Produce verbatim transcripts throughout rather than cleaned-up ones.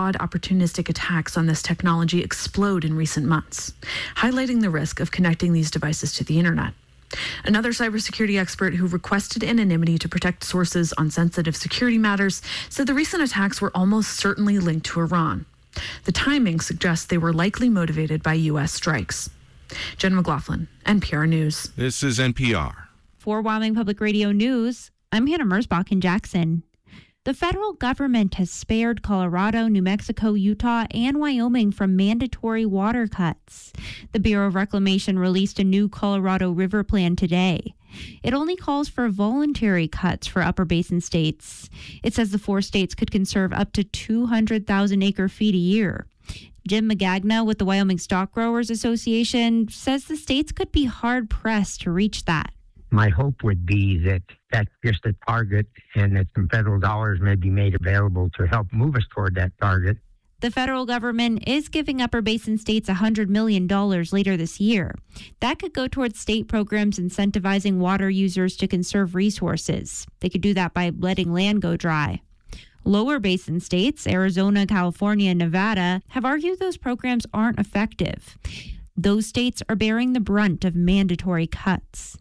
broad opportunistic attacks on this technology explode in recent months, highlighting the risk of connecting these devices to the internet. Another cybersecurity expert who requested anonymity to protect sources on sensitive security matters said the recent attacks were almost certainly linked to Iran. The timing suggests they were likely motivated by U S strikes. Jen McLaughlin, N P R News. This is N P R. For Wyoming Public Radio News, I'm Hannah Merzbach in Jackson. The federal government has spared Colorado, New Mexico, Utah, and Wyoming from mandatory water cuts. The Bureau of Reclamation released a new Colorado River plan today. It only calls for voluntary cuts for upper basin states. It says the four states could conserve up to two hundred thousand acre feet a year. Jim Magagna with the Wyoming Stock Growers Association says the states could be hard-pressed to reach that. My hope would be that that's just a target and that some federal dollars may be made available to help move us toward that target. The federal government is giving upper basin states one hundred million dollars later this year. That could go towards state programs incentivizing water users to conserve resources. They could do that by letting land go dry. Lower basin states, Arizona, California, and Nevada, have argued those programs aren't effective. Those states are bearing the brunt of mandatory cuts.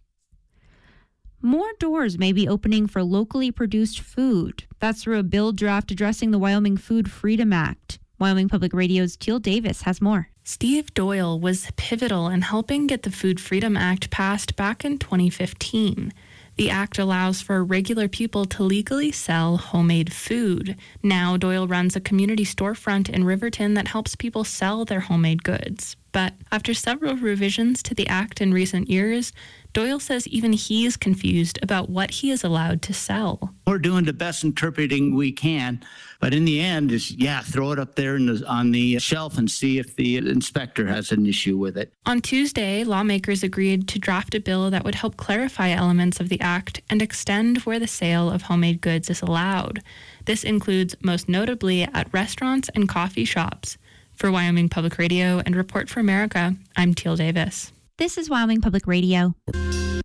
More doors may be opening for locally produced food. That's through a bill draft addressing the Wyoming Food Freedom Act. Wyoming Public Radio's Teal Davis has more. Steve Doyle was pivotal in helping get the Food Freedom Act passed back in twenty fifteen. The act allows for regular people to legally sell homemade food. Now, Doyle runs a community storefront in Riverton that helps people sell their homemade goods. But after several revisions to the act in recent years, Doyle says even he's confused about what he is allowed to sell. We're doing the best interpreting we can, but in the end, is yeah, throw it up there in the, on the shelf and see if the inspector has an issue with it. On Tuesday, lawmakers agreed to draft a bill that would help clarify elements of the act and extend where the sale of homemade goods is allowed. This includes most notably at restaurants and coffee shops. For Wyoming Public Radio and Report for America, I'm Teal Davis. This is Wyoming Public Radio.